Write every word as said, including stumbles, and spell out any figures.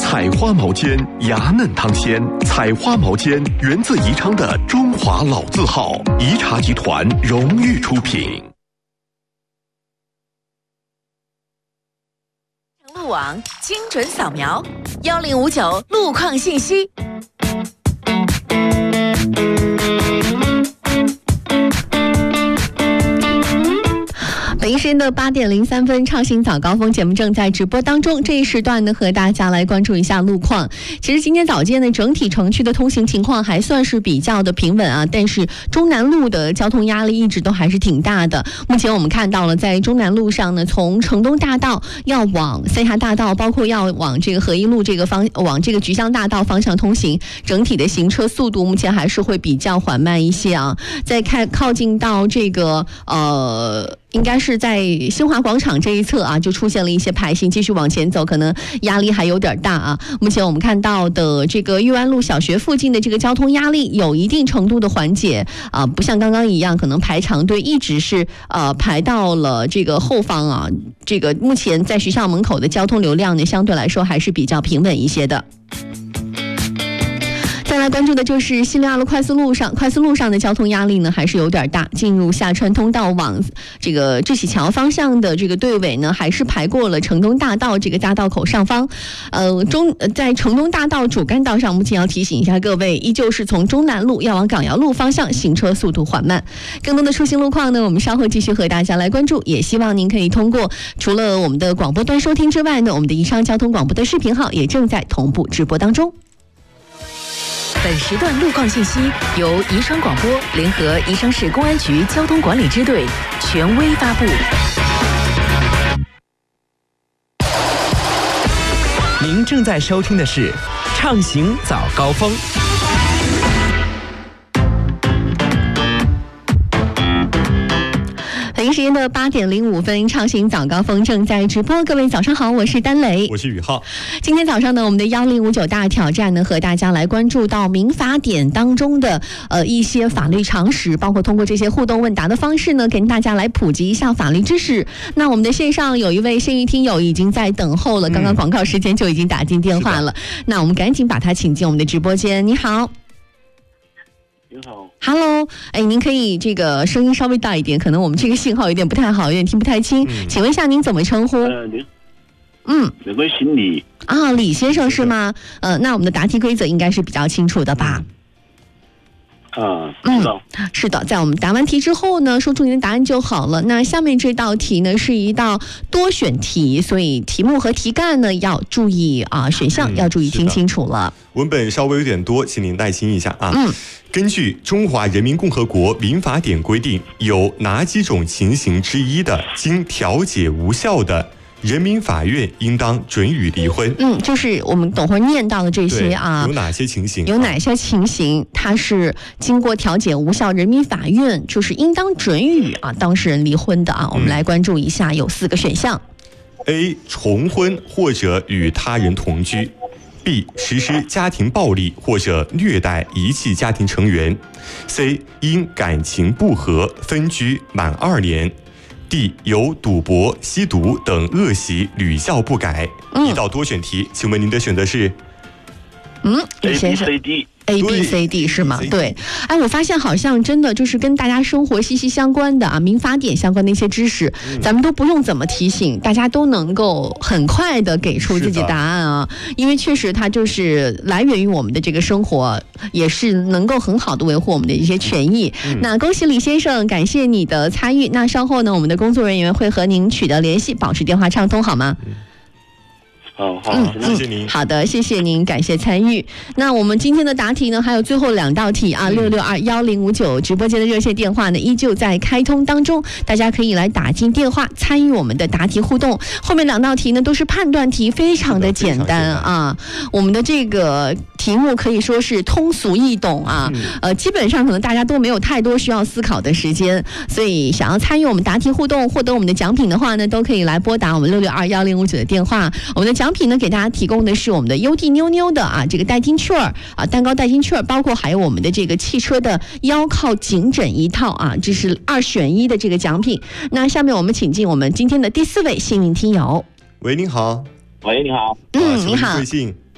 采花毛尖，芽嫩汤鲜。采花毛尖源自宜昌的中华老字号，宜茶集团荣誉出品。 路网精准扫描，幺零五九路况信息。北京时间的八点零三分，畅行早高峰节目正在直播当中。这一时段呢，和大家来关注一下路况。其实今天早间呢，整体城区的通行情况还算是比较的平稳啊，但是中南路的交通压力一直都还是挺大的。目前我们看到了，在中南路上呢，从城东大道要往三峡大道，包括要往这个合一路这个方往这个菊香大道方向通行，整体的行车速度目前还是会比较缓慢一些啊。在看靠近到这个呃。应该是在新华广场这一侧啊，就出现了一些排型，继续往前走，可能压力还有点大啊。目前我们看到的这个裕安路小学附近的这个交通压力有一定程度的缓解啊，不像刚刚一样，可能排长队一直是呃排到了这个后方啊。这个目前在学校门口的交通流量呢，相对来说还是比较平稳一些的。再来关注的就是西六二路快速路上，快速路上的交通压力呢还是有点大。进入下川通道往这个志喜桥方向的这个队尾呢，还是排过了城东大道这个大道口上方。呃，中在城东大道主干道上，目前要提醒一下各位，依旧是从中南路要往港窑路方向，行车速度缓慢。更多的出行路况呢，我们稍后继续和大家来关注。也希望您可以通过除了我们的广播端收听之外呢，我们的宜昌交通广播的视频号也正在同步直播当中。本时段路况信息由宜昌广播联合宜昌市公安局交通管理支队权威发布。 您正在收听的是畅行早高峰。 北京时间的八点零五分，畅行早高峰正在直播。各位早上好，我是丹雷， 我是宇浩。 今天早上呢，我们的幺零五九大挑战呢，和大家来关注到民法典当中的呃一些法律常识，包括通过这些互动问答的方式呢，跟大家来普及一下法律知识。那我们的线上有一位幸运听友已经在等候了，刚刚广告时间就已经打进电话了。嗯、那我们赶紧把他请进我们的直播间。你好。 你好 ，Hello， 哎，您可以这个声音稍微大一点，可能我们这个信号有点不太好，有点听不太清。嗯、请问一下您怎么称呼？ 呃，您， 嗯， 有个姓李啊，李先生是吗？呃，那我们的答题规则应该是比较清楚的吧？ 啊，嗯， 是的，在我们答完题之后呢，说出您的答案就好了。那下面这道题呢是一道多选题，所以题目和题干呢要注意啊，选项要注意听清楚了。 嗯、文本稍微有点多，请您耐心一下啊。嗯。根据《中华人民共和国民法典》规定，有哪几种情形之一的，经调解无效的，人民法院应当准予离婚？ 嗯，就是我们等会儿念到的这些啊， 有哪些情形？ 有哪些情形它是经过调解无效，人民法院就是应当准予啊当事人离婚的啊？我们来关注一下，有四个选项。 A. 重婚或者与他人同居。B. 实施家庭暴力或者虐待遗弃家庭成员。C. 因感情不和分居满二年。D. 有赌博、吸毒等恶习屡教不改。嗯、一道多选题，请问您的选择是？ 嗯，李先生。A B C D 是吗？对，哎，我发现好像真的就是跟大家生活息息相关的啊，民法典相关的一些知识，嗯、咱们都不用怎么提醒，大家都能够很快的给出自己答案啊，因为确实它就是来源于我们的这个生活，也是能够很好的维护我们的一些权益。嗯、那恭喜李先生，感谢你的参与。那稍后呢，我们的工作人员会和您取得联系，保持电话畅通，好吗？嗯好好，谢谢您。 好的，谢谢您，感谢参与。那我们今天的答题呢，还有最后两道题啊，六六二幺零五九直播间的热线电话呢，依旧在开通当中，大家可以来打进电话参与我们的答题互动。后面两道题呢都是判断题，非常的简单啊。我们的这个题目可以说是通俗易懂啊，嗯、呃，基本上可能大家都没有太多需要思考的时间，所以想要参与我们答题互动，获得我们的奖品的话呢，都可以来拨打我们六六二幺零五九的电话。我们的奖品呢，给大家提供的是我们的优地妞妞的啊这个代金券啊，蛋糕代金券，包括还有我们的这个汽车的腰靠颈枕一套啊，这是二选一的这个奖品。那下面我们请进我们今天的第四位幸运听友。 喂，您好。 喂，你好。 嗯，你好。 贵姓？